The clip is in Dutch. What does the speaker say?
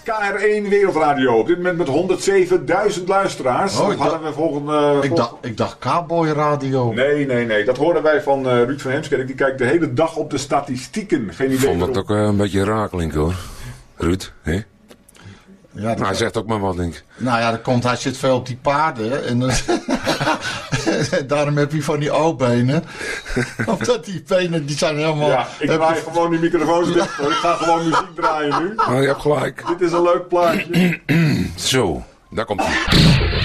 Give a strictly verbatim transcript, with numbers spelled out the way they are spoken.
R één Wereldradio. Op dit moment met honderdzevenduizend luisteraars. Oh, dat ik hadden we volgende... Uh, ik, dacht, ik dacht Cowboy Radio. Nee, nee, nee. Dat hoorden wij van uh, Ruud van Heemskerk. Die kijkt de hele dag op de statistieken. Geen idee. Ik vond het ook uh, een beetje raar klinken hoor. Ruud, hè? Ja, nou, hij zegt ook maar wat, denk ik. Nou ja, dat komt, hij zit veel op die paarden. En dan, daarom heb je van die O-benen. Omdat die benen, die zijn helemaal... Ja, ik draai je... gewoon die microfoons dicht. Ik ga gewoon muziek draaien nu. Nou, je hebt gelijk. Dit is een leuk plaatje. Zo, daar komt hij.